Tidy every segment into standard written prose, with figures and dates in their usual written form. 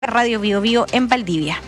Radio Bio Bio en Valdivia.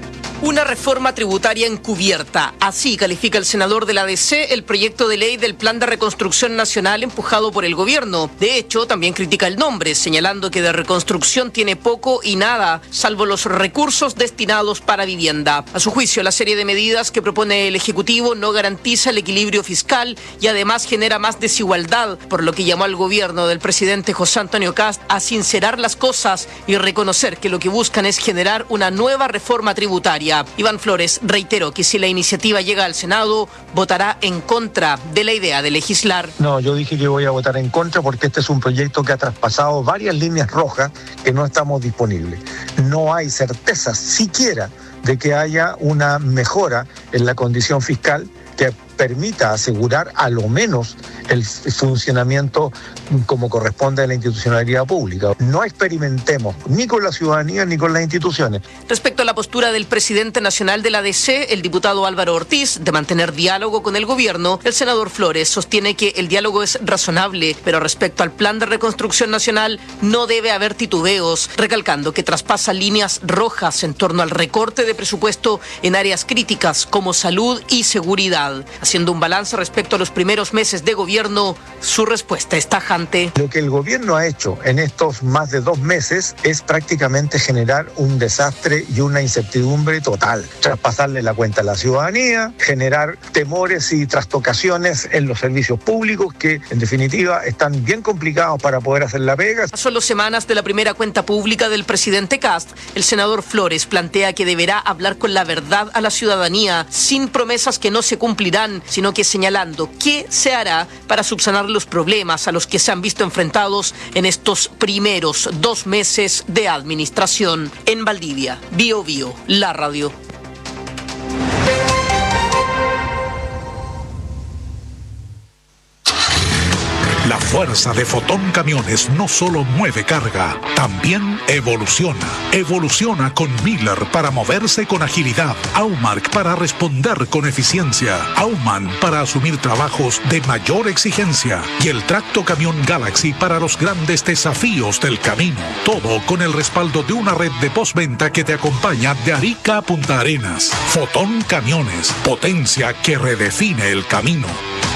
Una reforma tributaria encubierta. Así califica el senador de la DC el proyecto de ley del Plan de Reconstrucción Nacional empujado por el gobierno. De hecho, también critica el nombre, señalando que de reconstrucción tiene poco y nada, salvo los recursos destinados para vivienda. A su juicio, la serie de medidas que propone el Ejecutivo no garantiza el equilibrio fiscal y además genera más desigualdad, por lo que llamó al gobierno del presidente José Antonio Kast a sincerar las cosas y reconocer que lo que buscan es generar una nueva reforma tributaria. Iván Flores reiteró que si la iniciativa llega al Senado, votará en contra de la idea de legislar. No, yo dije que voy a votar en contra porque este es un proyecto que ha traspasado varias líneas rojas que no estamos disponibles. No hay certeza siquiera de que haya una mejora en la condición fiscal que permita asegurar a lo menos el funcionamiento como corresponde a la institucionalidad pública. No experimentemos ni con la ciudadanía ni con las instituciones. Respecto a la postura del presidente nacional de la DC, el diputado Álvaro Ortiz, de mantener diálogo con el gobierno, el senador Flores sostiene que el diálogo es razonable, pero respecto al plan de reconstrucción nacional no debe haber titubeos, recalcando que traspasa líneas rojas en torno al recorte de presupuesto en áreas críticas como salud y seguridad. Haciendo un balance respecto a los primeros meses de gobierno, su respuesta es tajante. Lo que el gobierno ha hecho en estos más de 2 meses es prácticamente generar un desastre y una incertidumbre total. Traspasarle la cuenta a la ciudadanía, generar temores y trastocaciones en los servicios públicos que, en definitiva, están bien complicados para poder hacer la pega. A solo semanas de la primera cuenta pública del presidente Kast, el senador Flores plantea que deberá hablar con la verdad a la ciudadanía, sin promesas que no se cumplirán, sino que señalando qué se hará para subsanar los problemas a los que se han visto enfrentados en estos primeros 2 meses de administración. En Valdivia, Bio Bio, la radio. La fuerza de Fotón Camiones no solo mueve carga, también evoluciona. Evoluciona con Miller para moverse con agilidad, Aumark para responder con eficiencia, Aumann para asumir trabajos de mayor exigencia y el Tracto Camión Galaxy para los grandes desafíos del camino. Todo con el respaldo de una red de postventa que te acompaña de Arica a Punta Arenas. Fotón Camiones, potencia que redefine el camino.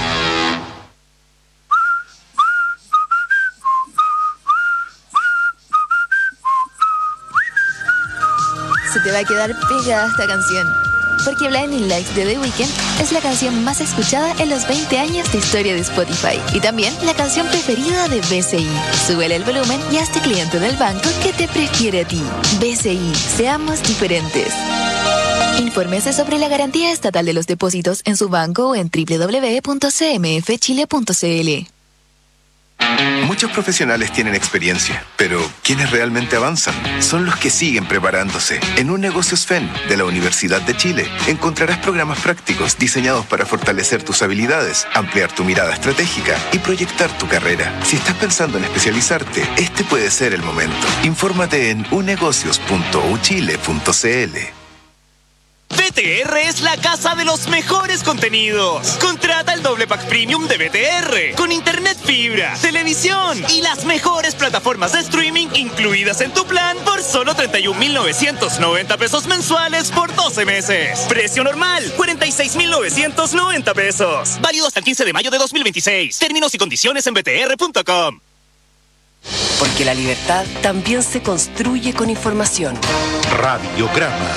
Se te va a quedar pegada esta canción, porque Blinding Lights de The Weeknd es la canción más escuchada en los 20 años de historia de Spotify y también la canción preferida de BCI. Súbele el volumen y hazte cliente del banco que te prefiere a ti. BCI, seamos diferentes. Infórmese sobre la garantía estatal de los depósitos en su banco o en www.cmfchile.cl. Muchos profesionales tienen experiencia, pero quienes realmente avanzan son los que siguen preparándose. En Un Negocios FEN de la Universidad de Chile encontrarás programas prácticos diseñados para fortalecer tus habilidades, ampliar tu mirada estratégica y proyectar tu carrera. Si estás pensando en especializarte, este puede ser el momento. Infórmate en unegocios.uchile.cl. BTR es la casa de los mejores contenidos. Contrata el doble pack premium de BTR con internet fibra, televisión y las mejores plataformas de streaming incluidas en tu plan por solo 31,990 pesos mensuales por 12 meses. Precio normal, 46,990 pesos. Válido hasta el 15 de mayo de 2026. Términos y condiciones en btr.com. Porque la libertad también se construye con información. Radiograma.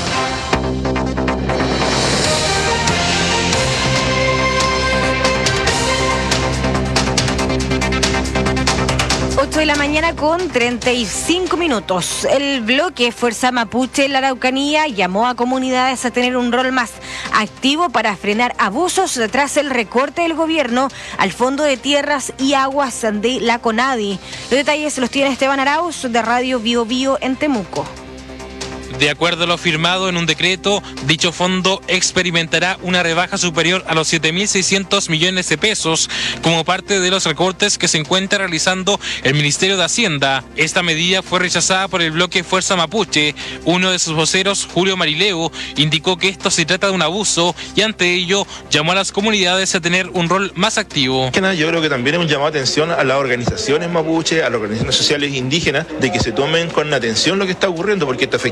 8 de la mañana con 35 minutos. El bloque Fuerza Mapuche en la Araucanía llamó a comunidades a tener un rol más activo para frenar abusos tras el recorte del gobierno al Fondo de Tierras y Aguas de la CONADI. Los detalles los tiene Esteban Arauz de Radio Bio Bio en Temuco. De acuerdo a lo firmado en un decreto, dicho fondo experimentará una rebaja superior a los 7.600 millones de pesos como parte de los recortes que se encuentra realizando el Ministerio de Hacienda. Esta medida fue rechazada por el bloque Fuerza Mapuche. Uno de sus voceros, Julio Marileu, indicó que esto se trata de un abuso y ante ello llamó a las comunidades a tener un rol más activo. Yo creo que también es un llamado de atención a las organizaciones mapuche, a las organizaciones sociales indígenas, de que se tomen con atención lo que está ocurriendo, porque esto